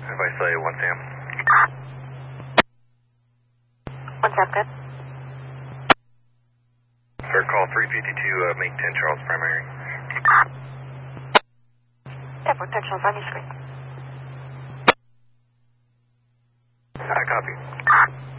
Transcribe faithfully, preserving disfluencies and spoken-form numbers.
If I say one Sam. One Sam, good. Third call three fifty-two, uh, make ten Charles primary. Airport ten Charles on your screen. I copy.